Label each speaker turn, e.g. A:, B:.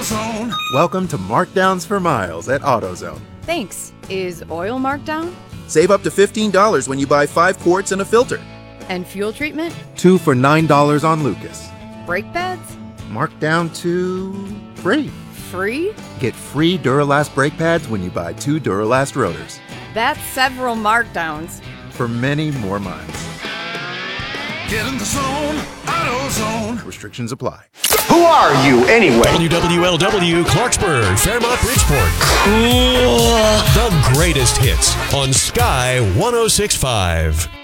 A: AutoZone.
B: Welcome to Markdowns for Miles at AutoZone.
C: Thanks. Is oil marked down?
D: Save up to $15 when you buy 5 quarts and a filter.
C: And fuel treatment?
B: 2 for $9 on Lucas.
C: Brake pads?
B: Marked down to free.
C: Free?
B: Get free Duralast brake pads when you buy 2 Duralast rotors.
C: That's several markdowns.
B: For many more miles.
A: Get in the zone. AutoZone.
B: Restrictions apply.
E: Who are you, anyway?
F: WWLW, Clarksburg, Fairmont, Bridgeport. Cool. The greatest hits on Sky 106.5.